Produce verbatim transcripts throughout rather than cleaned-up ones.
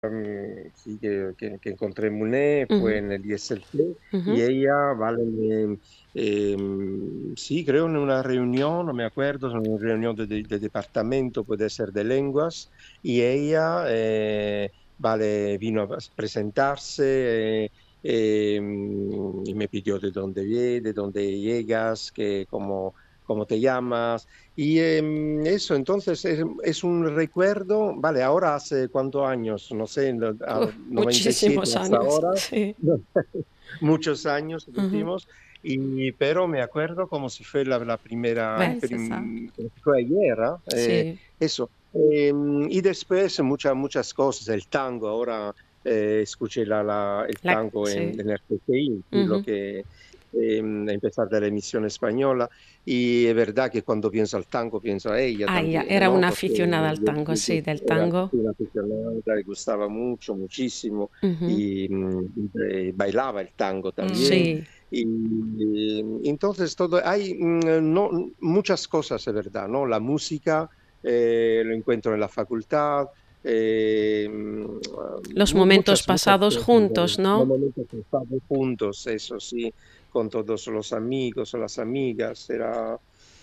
mm, sí, que, que- que encontré en Monet fue Ujú, en el I S L T y ujú. ella, vale, me- em, sí, creo en una reunión, no me acuerdo, en una reunión de, de- de departamento, puede ser de lenguas, y ella, eh, vale, vino a presentarse. eh, em, y me pidió de dónde vienes, de dónde llegas, que cómo, cómo te llamas. Y em, eso, entonces es, es un recuerdo, vale, ahora hace cuántos años, no sé, no- a- Uf, noventa y siete muchísimos hasta años, ahora, sí. muchos años Ujú. decimos, y, pero me acuerdo como si fue la, la primera, el Bueno, Ay, c'est ça. prim- como si fue ayer, ¿ah? Eh, sí. eso. Em, y después muchas, muchas cosas, el tango, ahora eh, escuché la, la- el La, tango en, sí. en R T I, y lo Ujú. que... em, a empezar de la emisión española. Y es verdad que cuando pienso al tango pienso a ella Ah, ella también, era ¿no? una Porque aficionada al yo- tango, yo- yo sí, del era tango. una aficionada, le gustaba mucho, muchísimo, Ujú. y, mm, y bailaba el tango también. Mm. Sí, Y, y entonces todo, hay mm, no, muchas cosas, es verdad, ¿no? La música eh, lo encuentro en la facultad, eh, los mu- momentos muchas, muchas pasados cosas, juntos, ¿verdad? Los ¿no? momentos que estamos juntos, eso sí, con todos los amigos o las amigas, era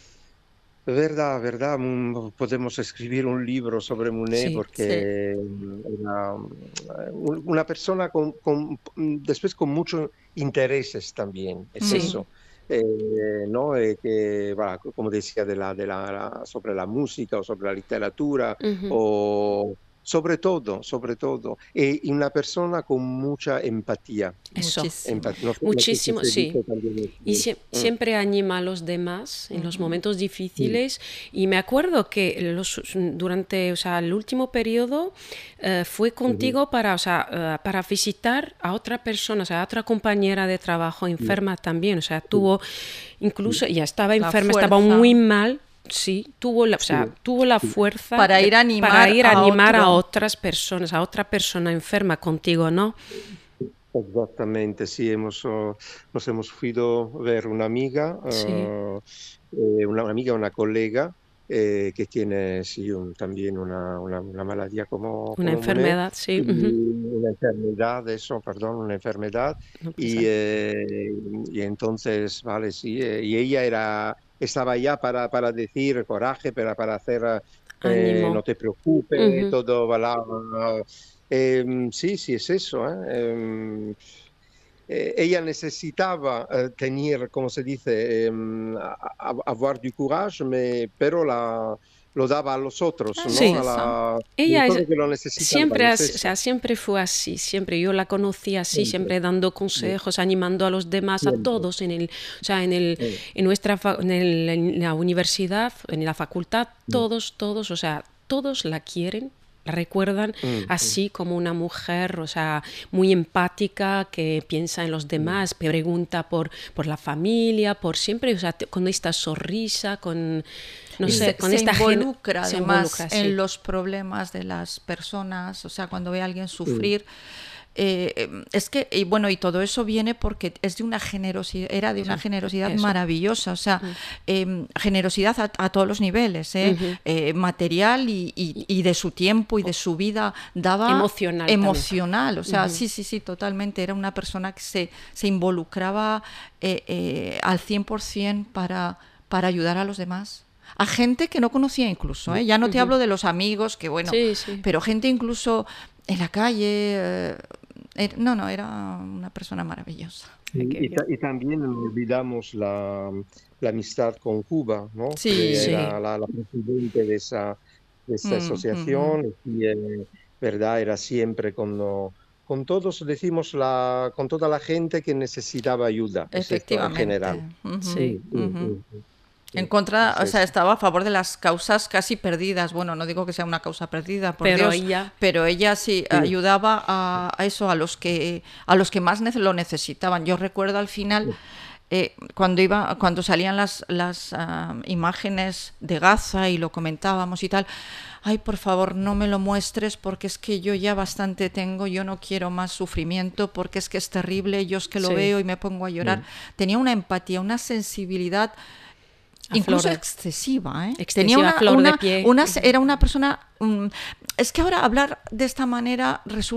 verdad, verdad, mm, podemos escribir un libro sobre Monet Sí, Sí. porque mm, era mm, una persona con, con- mm, después con muchos intereses también, es sí. Mm. eso. Eh, ¿no? Eh, que, va, como decía, de la, de la, la- sobre la música o sobre la literatura Ujú. o sobre todo, sobre todo, e- y una persona con mucha empatía. Eso, Muchísimo. Empa- no sé, no sé si muchísimo, se sí. dice también Y así. sie- Mm, siempre anima a los demás en los Ujú. momentos mm, difíciles. Y me acuerdo que los, durante, o sea, el último periodo eh, fue ujú, contigo para, o sea, eh, para visitar a otra persona, o sea, a otra compañera de trabajo mm, enferma también. O sea, sí, tuvo, incluso, sí, ya estaba La enferma, estaba muy fuerza mal. Sí, tuvo la, o sí, sea, tuvo la sí. fuerza para de- ir a para animar ir a a animar a otro. otras personas, a otra persona enferma contigo, ¿no? Exactamente, sí, hemos, oh, nos hemos ido a ver una amiga, Sí, eh, eh, una amiga, una colega eh, que tiene sí, un- también una, una, una maladía como, una como Monet, enfermedad, sí. y Ujú. una enfermedad, eso, perdón, una enfermedad, No y, pasa. eh, y entonces, vale, sí, eh, y ella era, estaba ya para, para decir coraje, para, para hacer, eh, Ánimo. no te preocupes, Ujú. todo va la- Em, sí, sí, es eso. ¿Eh? Em, eh, ella necesitaba eh, tener, como se dice, em, a- a- avoir du courage, me- pero la, lo daba a los otros, Claro, ¿no? Sí, A c'est ça. la, ella es, todo que lo necesitaba, siempre, es has- o eso. sea, siempre fue así, siempre yo la conocí así, Siempre, siempre dando sí, consejos, animando a los demás, a siempre. todos en el, o sea, en el, Eh, en nuestra, fa- en el- en la universidad, en la facultad, mm, todos, todos, o sea, todos la quieren, la recuerdan mm, mm, así como una mujer, o sea, muy empática, que piensa en los mm, demás, pregunta por, por la familia, por siempre, o sea, te- con esta sonrisa, con, no Y sé, se, con se esta gen involucra se además involucra, en sí. los problemas de las personas, o sea, cuando ve a alguien mm, sufrir. eh, eh, es que, y bueno, y todo eso viene porque es de una generosidad, era de una Sí, generosidad eso. maravillosa, o sea, eh, generosidad a, a todos los niveles, ¿eh? Ujú. Eh, material y, y- y de su tiempo y de su vida, daba Emocional también. emocional, o sea, Ujú. sí, sí, sí, totalmente, era una persona que se, se involucraba eh, eh, al cien por ciento para, para ayudar a los demás. A gente que no conocía incluso, ¿eh? Ya no te Ujú. hablo de los amigos, que bueno, Sí, sí. pero gente incluso en la calle. eh, er- no, no, era una persona maravillosa. Ay, qué Y, y ta- bien. y también no olvidamos la, la amistad con Cuba, ¿no? Que Sí. Sí. era la, la presidenta de esa, de esa Mm, mhm. asociación y, eh, ¿verdad? Era siempre con, lo- con todos, decimos, la, con toda la gente que necesitaba ayuda, es esto, en general. Efectivamente. Ujú, Mm, Sí. mm, ujú. mm, mm, En sí, contra, es o sea, eso. estaba a favor de las causas casi perdidas. Bueno, no digo que sea una causa perdida, por Pero Dios, ella, pero ella sí Sí, ayudaba a, a eso, a los que, a los que más nece- lo necesitaban. Yo recuerdo al final, eh, cuando iba, cuando salían las, las ah, imágenes de Gaza y lo comentábamos y tal. Ay, por favor, no me lo muestres porque es que yo ya bastante tengo, yo no quiero más sufrimiento porque es que es terrible, yo es que lo sí. veo y me pongo a llorar. mm, Tenía una empatía, una sensibilidad incluso de, excesiva, ¿eh? excesiva Tenía una, flor una, de pie. Una, era una persona... Um, es que ahora hablar de esta manera resulta